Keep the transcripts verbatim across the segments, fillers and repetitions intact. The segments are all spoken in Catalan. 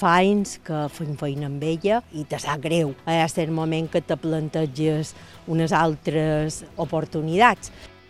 fa anys que fem feina amb ella i te sap greu. Ha estat el moment que te planteges unes altres oportunitats.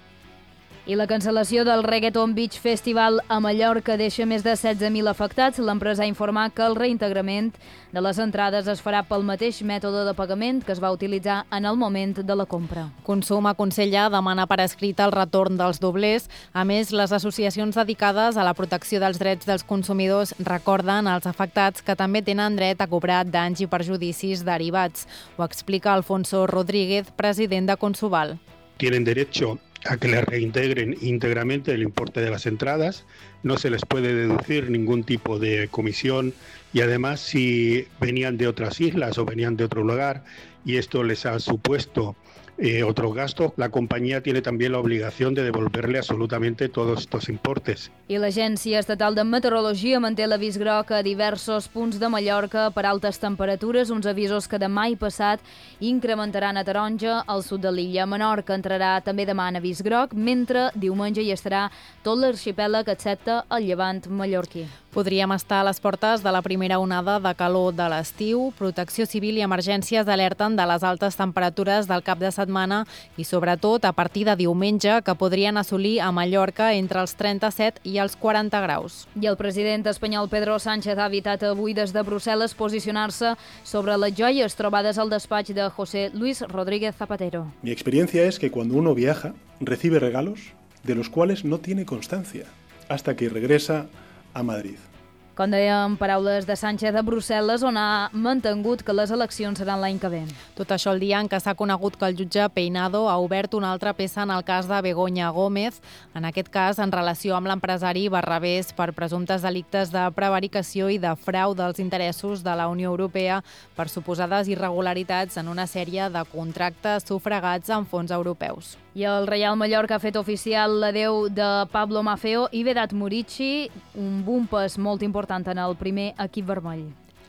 I la cancel·lació del Reggaeton Beach Festival a Mallorca deixa més de setze mil afectats. L'empresa ha informat que el reintegrament de les entrades es farà pel mateix mètode de pagament que es va utilitzar en el moment de la compra. Consum aconsella demanar per escrit el retorn dels doblers. A més, les associacions dedicades a la protecció dels drets dels consumidors recorden als afectats que també tenen dret a cobrar danys i perjudicis derivats. Ho explica Alfonso Rodríguez, president de Consuval. Tienen derecho a que les reintegren íntegramente el importe de las entradas, no se les puede deducir ningún tipo de comisión y además si venían de otras islas o venían de otro lugar y esto les ha supuesto eh, otros gastos, la compañía tiene también la obligación de devolverle absolutamente todos estos importes. I l'Agència Estatal de Meteorologia manté l'avís groc a diversos punts de Mallorca per altes temperatures, uns avisos que demà i passat incrementaran a taronja al sud de l'illa. Menorca entrarà també demà en avís groc, mentre diumenge hi estarà tot l'arxipèlag excepte el llevant mallorquí. Podríem estar a les portes de la primera onada de calor de l'estiu. Protecció Civil i Emergències alerten de les altes temperatures del cap de setmana i, sobretot, a partir de diumenge, que podrien assolir a Mallorca entre els trenta-set i els quaranta graus. I el president espanyol Pedro Sánchez ha evitat avui des de Brussel·les posicionar-se sobre les joies trobades al despatx de José Luis Rodríguez Zapatero. Mi experiencia es que cuando uno viaja, recibe regalos de los cuales no tiene constancia, hasta que regresa a Madrid. Com dèiem, paraules de Sánchez a Brussel·les, on ha mantingut que les eleccions seran l'any que ve. Tot això el dia en què s'ha conegut que el jutge Peinado ha obert una altra peça en el cas de Begoña Gómez, en aquest cas en relació amb l'empresari Barrabés per presumptes delictes de prevaricació i de frau dels interessos de la Unió Europea per suposades irregularitats en una sèrie de contractes sufragats amb fons europeus. I el Reial Mallorca ha fet oficial l'adeu de Pablo Maffeo i Vedat Murici, un bumpes molt important en el primer equip vermell.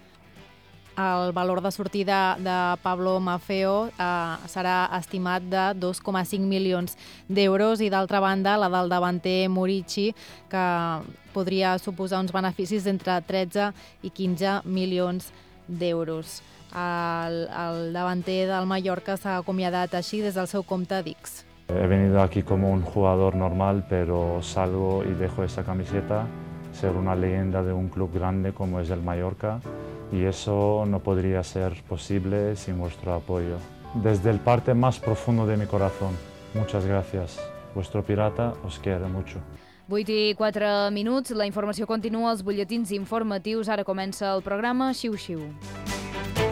El valor de sortida de Pablo Maffeo eh, serà estimat de dos coma cinc milions d'euros i, d'altra banda, la del davanter Murici, que podria suposar uns beneficis d'entre tretze i quinze milions d'euros. El, el davanter del Mallorca s'ha acomiadat així des del seu compte d'X. He venido aquí como un jugador normal, pero salgo y dejo esa camiseta, ser una leyenda de un club grande como es el Mallorca, y eso no podría ser posible sin vuestro apoyo. Desde el parte más profundo de mi corazón, muchas gracias. Vuestro pirata os quiere mucho. vuit i quatre minuts, la informació continua als butlletins informatius. Ara comença el programa Xiu Xiu.